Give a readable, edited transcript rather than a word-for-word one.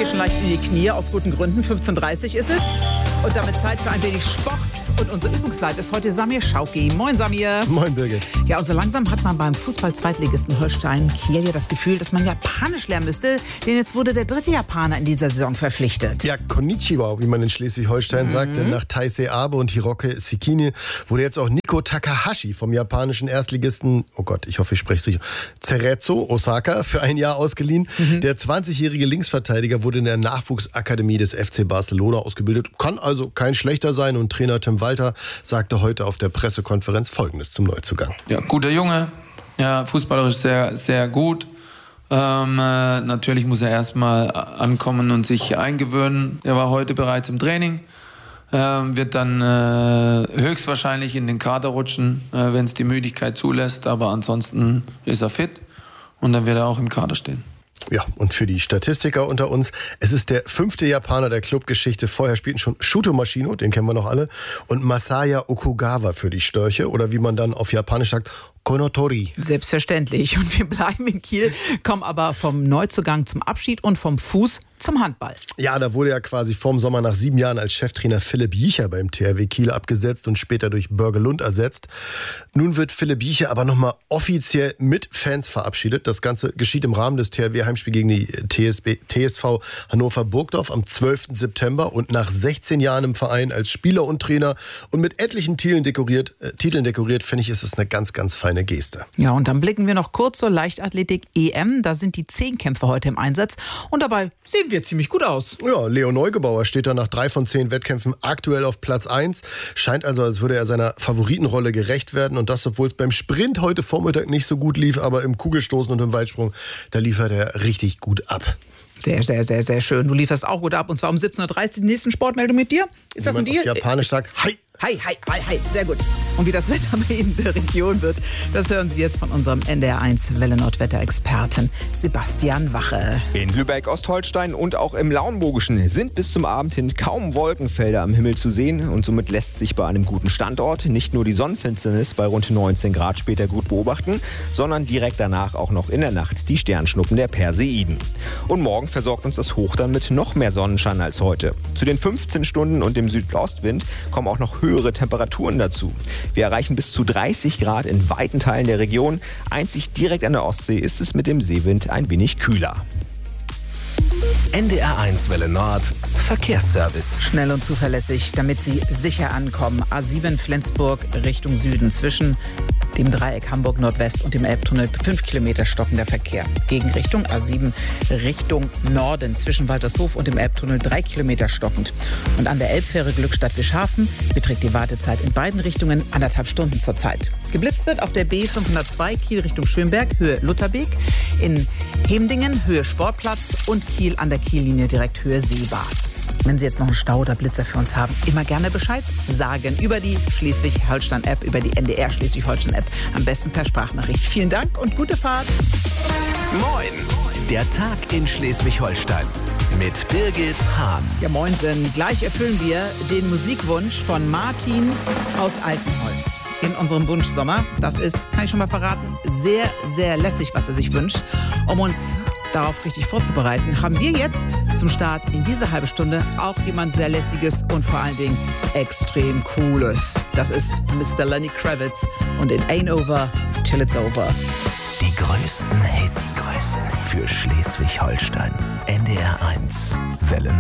gehe schon leicht in die Knie, aus guten Gründen. 15:30 ist es. Und damit Zeit für ein wenig Sport. Und unser Übungsleiter ist heute Samir Schauki. Moin, Samir. Moin, Birgit. Ja, und so langsam hat man beim Fußball-Zweitligisten Holstein Kiel ja das Gefühl, dass man Japanisch lernen müsste. Denn jetzt wurde der 3. Japaner in dieser Saison verpflichtet. Ja, Konnichiwa, wie man in Schleswig-Holstein sagt. Denn nach Taisei Abe und Hiroke Sekine wurde jetzt auch Nico Takahashi vom japanischen Erstligisten, oh Gott, ich hoffe, ich spreche sicher, Cerezo Osaka für ein Jahr ausgeliehen. Der 20-jährige Linksverteidiger wurde in der Nachwuchsakademie des FC Barcelona ausgebildet. Kann also kein schlechter sein. Und Trainer Tim Walter sagte heute auf der Pressekonferenz Folgendes zum Neuzugang. Ja, guter Junge, ja, fußballerisch sehr, sehr gut. Natürlich muss er erstmal ankommen und sich eingewöhnen. Er war heute bereits im Training, wird dann höchstwahrscheinlich in den Kader rutschen, wenn es die Müdigkeit zulässt. Aber ansonsten ist er fit und dann wird er auch im Kader stehen. Ja, und für die Statistiker unter uns, es ist der 5. Japaner der Clubgeschichte. Vorher spielten schon Shuto Mashino, den kennen wir noch alle, und Masaya Okugawa für die Störche, oder wie man dann auf Japanisch sagt, Konotori. Selbstverständlich. Und wir bleiben in Kiel, kommen aber vom Neuzugang zum Abschied und vom Fuß zum Handball. Ja, da wurde ja quasi vorm Sommer nach 7 Jahren als Cheftrainer Philipp Jicher beim THW Kiel abgesetzt und später durch Börge Lund ersetzt. Nun wird Philipp Jicher aber nochmal offiziell mit Fans verabschiedet. Das Ganze geschieht im Rahmen des THW-Heimspiels gegen die TSV Hannover-Burgdorf am 12. September. Und nach 16 Jahren im Verein als Spieler und Trainer und mit etlichen Titeln dekoriert, finde ich, ist es eine ganz, ganz feine Geste. Ja, und dann blicken wir noch kurz zur Leichtathletik-EM. Da sind die 10 Kämpfer heute im Einsatz. Und dabei sehen wir ziemlich gut aus. Ja, Leo Neugebauer steht da nach 3 von 10 Wettkämpfen aktuell auf Platz 1. Scheint also, als würde er seiner Favoritenrolle gerecht werden. Und das, obwohl es beim Sprint heute Vormittag nicht so gut lief. Aber im Kugelstoßen und im Weitsprung, da liefert er richtig gut ab. Sehr, sehr, sehr, sehr schön. Du lieferst auch gut ab. Und zwar um 17:30 Uhr die nächsten Sportmeldung mit dir. Ist das von dir? Auf Japanisch sagt, hi. Hi, hi, hi, hi. Sehr gut. Und wie das Wetter bei Ihnen in der Region wird, das hören Sie jetzt von unserem NDR1 Welle-Nord-Wetterexperten Sebastian Wache. In Lübeck-Ostholstein und auch im Lauenburgischen sind bis zum Abend hin kaum Wolkenfelder am Himmel zu sehen. Und somit lässt sich bei einem guten Standort nicht nur die Sonnenfinsternis bei rund 19 Grad später gut beobachten, sondern direkt danach auch noch in der Nacht die Sternschnuppen der Perseiden. Und morgen versorgt uns das Hoch dann mit noch mehr Sonnenschein als heute. Zu den 15 Stunden und dem Südostwind kommen auch noch höhere Temperaturen dazu. Wir erreichen bis zu 30 Grad in weiten Teilen der Region. Einzig direkt an der Ostsee ist es mit dem Seewind ein wenig kühler. NDR1 Welle Nord Verkehrsservice. Schnell und zuverlässig, damit Sie sicher ankommen. A7 Flensburg Richtung Süden zwischen dem Dreieck Hamburg Nordwest und dem Elbtunnel 5 Kilometer stockender Verkehr. Gegenrichtung A7 Richtung Norden zwischen Waltershof und dem Elbtunnel 3 Kilometer stockend. Und an der Elbfähre Glückstadt-Wischhafen beträgt die Wartezeit in beiden Richtungen 1,5 Stunden zurzeit. Geblitzt wird auf der B502 Kiel Richtung Schönberg, Höhe Lutherbeek, in Hemdingen, Höhe Sportplatz und Kiel an der Kiellinie direkt Höhe Seebad. Wenn Sie jetzt noch einen Stau oder Blitzer für uns haben, immer gerne Bescheid sagen. Über die Schleswig-Holstein-App, über die NDR Schleswig-Holstein-App. Am besten per Sprachnachricht. Vielen Dank und gute Fahrt. Moin, der Tag in Schleswig-Holstein mit Birgit Hahn. Ja, moinsen. Gleich erfüllen wir den Musikwunsch von Martin aus Altenholz. In unserem Wunschsommer. Das ist, kann ich schon mal verraten, sehr, sehr lässig, was er sich wünscht. Um uns darauf richtig vorzubereiten, haben wir jetzt zum Start in diese halbe Stunde auch jemand sehr Lässiges und vor allen Dingen extrem Cooles. Das ist Mr. Lenny Kravitz und It Ain't Over Till It's Over. Die größten Hits für Schleswig-Holstein. NDR1 Welle